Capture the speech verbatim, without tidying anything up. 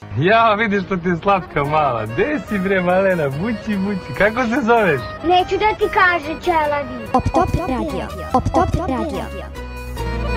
Ja, vidiš što ti je slatka mala. Gde si bre malena, bući, bući. Kako se zoveš? Neću da ti kaže, Čelavi. Op Top Radio. Op Top Radio.